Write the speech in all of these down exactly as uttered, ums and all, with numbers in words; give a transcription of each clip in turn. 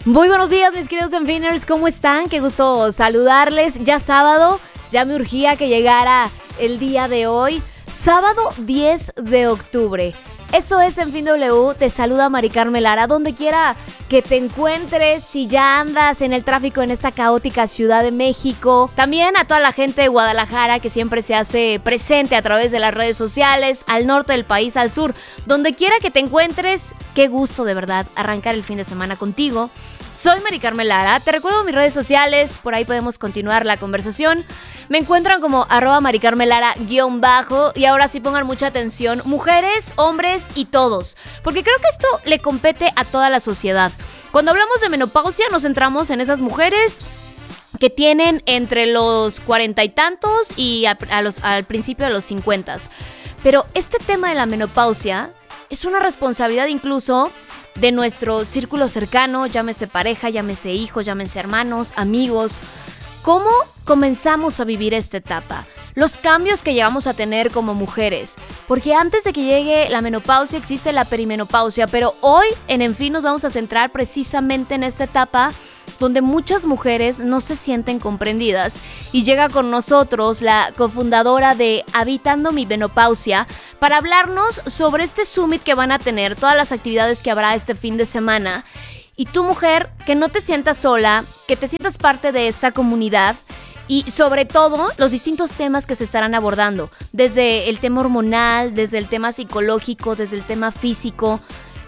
Muy buenos días, mis queridos Enfiners, ¿cómo están? Qué gusto saludarles. Ya sábado, ya me urgía que llegara el día de hoy. Sábado diez de octubre. Esto es En Fin W, te saluda Mari Carmen Lara, donde quiera que te encuentres, si ya andas en el tráfico en esta caótica Ciudad de México. También a toda la gente de Guadalajara que siempre se hace presente a través de las redes sociales, al norte del país, al sur, donde quiera que te encuentres. Qué gusto de verdad arrancar el fin de semana contigo. Soy Mari Carmen Lara, te recuerdo mis redes sociales, por ahí podemos continuar la conversación. Me encuentran como arroba Mari Carmen Lara guión bajo, y ahora sí pongan mucha atención, mujeres, hombres y todos, porque creo que esto le compete a toda la sociedad. Cuando hablamos de menopausia nos centramos en esas mujeres que tienen entre los cuarenta y tantos y a, a los, al principio de los cincuentas. Pero este tema de la menopausia es una responsabilidad incluso de nuestro círculo cercano, llámese pareja, llámese hijos, llámese hermanos, amigos. ¿Cómo comenzamos a vivir esta etapa? Los cambios que llegamos a tener como mujeres. Porque antes de que llegue la menopausia existe la perimenopausia, pero hoy en En Fin nos vamos a centrar precisamente en esta etapa donde muchas mujeres no se sienten comprendidas, y llega con nosotros la cofundadora de Habitando mi Menopausia para hablarnos sobre este summit que van a tener, todas las actividades que habrá este fin de semana. Y tú, mujer, que no te sientas sola, que te sientas parte de esta comunidad, y sobre todo los distintos temas que se estarán abordando, desde el tema hormonal, desde el tema psicológico, desde el tema físico,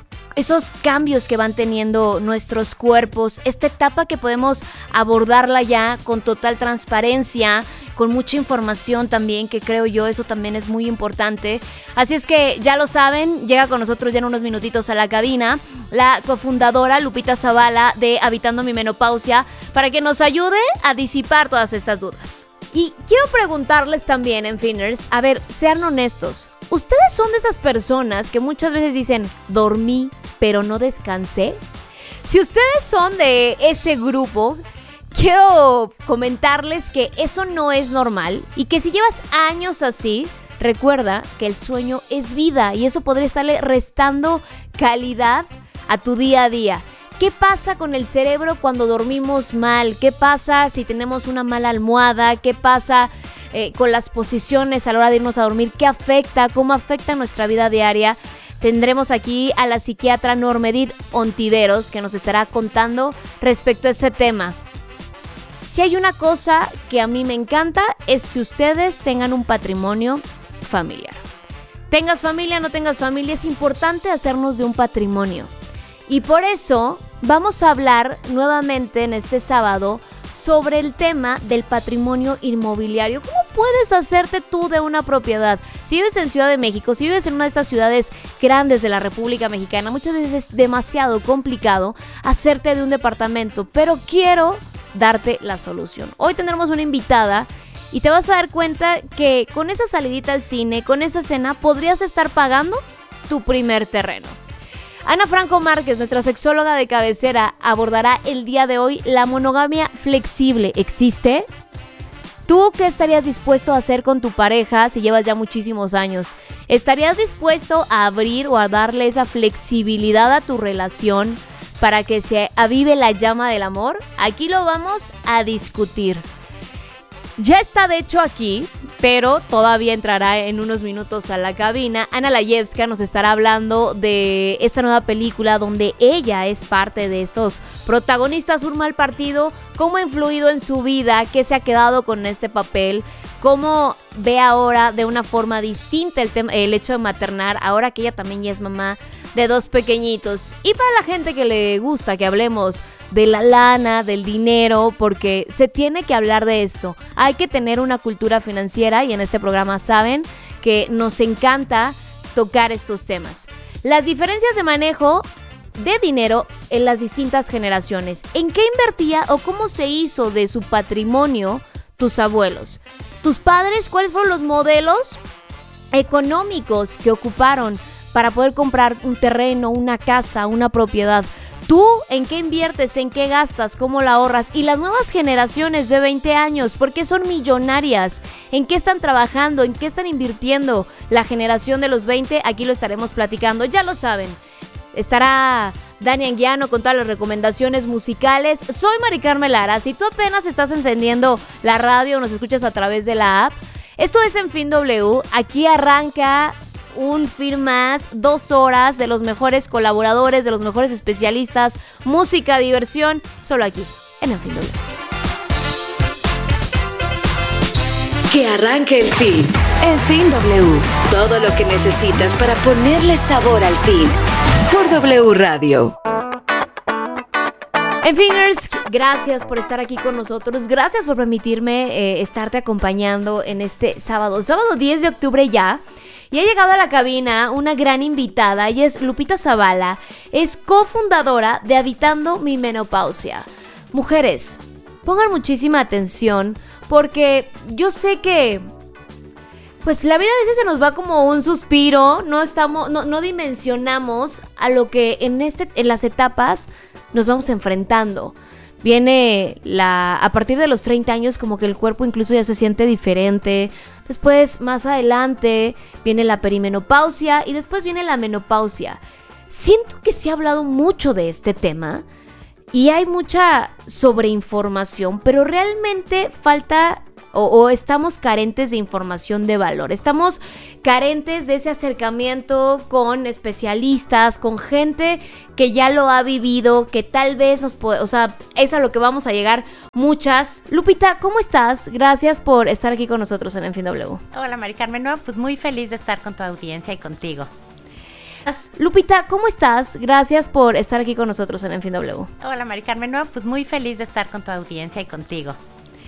esos cambios que van teniendo nuestros cuerpos, esta etapa que podemos abordarla ya con total transparencia, con mucha información también, que creo yo eso también es muy importante. Así es que ya lo saben, llega con nosotros ya en unos minutitos a la cabina la cofundadora Lupita Zavala de Habitando mi Menopausia, para que nos ayude a disipar todas estas dudas. Y quiero preguntarles también, Enfiners, a ver, sean honestos, ¿ustedes son de esas personas que muchas veces dicen, dormí, pero no descansé? Si ustedes son de ese grupo, quiero comentarles que eso no es normal, y que si llevas años así, recuerda que el sueño es vida, y eso podría estarle restando calidad a tu día a día. ¿Qué pasa con el cerebro cuando dormimos mal? ¿Qué pasa si tenemos una mala almohada? ¿Qué pasa eh, con las posiciones a la hora de irnos a dormir? ¿Qué afecta? ¿Cómo afecta nuestra vida diaria? Tendremos aquí a la psiquiatra Normedith Ontiveros, que nos estará contando respecto a ese tema. Si hay una cosa que a mí me encanta, es que ustedes tengan un patrimonio familiar. Tengas familia, no tengas familia, es importante hacernos de un patrimonio. Y por eso vamos a hablar nuevamente en este sábado sobre el tema del patrimonio inmobiliario. ¿Cómo puedes hacerte tú de una propiedad? Si vives en Ciudad de México, si vives en una de estas ciudades grandes de la República Mexicana, muchas veces es demasiado complicado hacerte de un departamento, pero quiero darte la solución. Hoy tendremos una invitada y te vas a dar cuenta que con esa salidita al cine, con esa cena, podrías estar pagando tu primer terreno. Ana Franco Márquez, nuestra sexóloga de cabecera, abordará el día de hoy la monogamia flexible. ¿Existe? ¿Tú qué estarías dispuesto a hacer con tu pareja si llevas ya muchísimos años? ¿Estarías dispuesto a abrir o a darle esa flexibilidad a tu relación para que se avive la llama del amor? Aquí lo vamos a discutir. Ya está de hecho aquí, pero todavía entrará en unos minutos a la cabina. Ana Layevska nos estará hablando de esta nueva película donde ella es parte de estos protagonistas. Un mal partido, cómo ha influido en su vida, qué se ha quedado con este papel, cómo ve ahora de una forma distinta el, tema, el hecho de maternar, ahora que ella también ya es mamá de dos pequeñitos. Y para la gente que le gusta que hablemos de la lana, del dinero, porque se tiene que hablar de esto. Hay que tener una cultura financiera, y en este programa saben que nos encanta tocar estos temas. Las diferencias de manejo de dinero en las distintas generaciones. ¿En qué invertía o cómo se hizo de su patrimonio tus abuelos? ¿Tus padres? ¿Cuáles fueron los modelos económicos que ocuparon para poder comprar un terreno, una casa, una propiedad? ¿Tú en qué inviertes? ¿En qué gastas? ¿Cómo la ahorras? Y las nuevas generaciones de veinte años, ¿por qué son millonarias? ¿En qué están trabajando? ¿En qué están invirtiendo? La generación de los veinte, aquí lo estaremos platicando, ya lo saben. Estará Dani Anguiano con todas las recomendaciones musicales. Soy Mari Carmen Lara. Si tú apenas estás encendiendo la radio o nos escuchas a través de la app, esto es En Fin W. Aquí arranca un fin más, dos horas de los mejores colaboradores, de los mejores especialistas, música, diversión, solo aquí, en En Fin W. Que arranque el fin. En Fin W. Todo lo que necesitas para ponerle sabor al fin. Por W Radio. En Fingers, gracias por estar aquí con nosotros. Gracias por permitirme eh, estarte acompañando en este sábado. Sábado diez de octubre ya. Y ha llegado a la cabina una gran invitada. Ella es Lupita Zavala. Es cofundadora de Habitando mi Menopausia. Mujeres, pongan muchísima atención porque yo sé que pues la vida a veces se nos va como un suspiro, no estamos, no, no dimensionamos a lo que en este, en las etapas nos vamos enfrentando. Viene la, a partir de los treinta años como que el cuerpo incluso ya se siente diferente. Después, más adelante, viene la perimenopausia y después viene la menopausia. Siento que se ha hablado mucho de este tema y hay mucha sobreinformación, pero realmente falta o, o estamos carentes de información de valor. Estamos carentes de ese acercamiento con especialistas, con gente que ya lo ha vivido, que tal vez nos puede, o sea, es a lo que vamos a llegar muchas. Lupita, ¿cómo estás? Gracias por estar aquí con nosotros en En Fin W. Hola, Mari Carmen, no, pues muy feliz de estar con tu audiencia y contigo. Lupita, ¿cómo estás? Gracias por estar aquí con nosotros en En Fin W. Hola, Mari Carmen, no, pues muy feliz de estar con tu audiencia y contigo.